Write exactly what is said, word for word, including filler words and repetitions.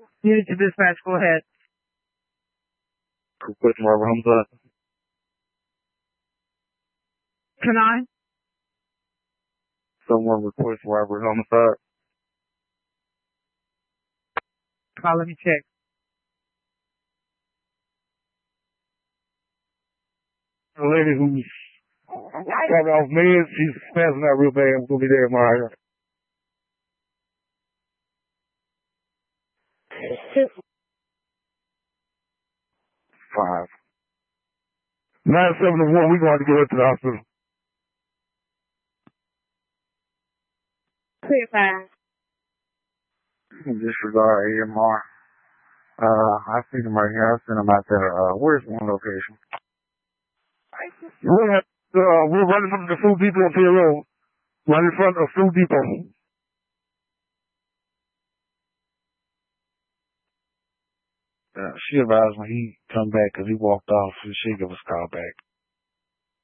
Unit to dispatch, go ahead. Requesting robbery homicide. Can I? Someone requests robbery homicide. Uh, let me check. The lady who's got off meds, she's passing out real bad. I'm going to be there tomorrow. Five. Nine seven to one, we're going to get her to the hospital. Clear five. Disregard A M R. Uh, I see them right here. I sent them out there. Uh, where's one location? We're at, uh, we're running from the Food Depot on Pier Road. Right in front of Food Depot. Uh, she advised when he come back because he walked off. She give us a call back.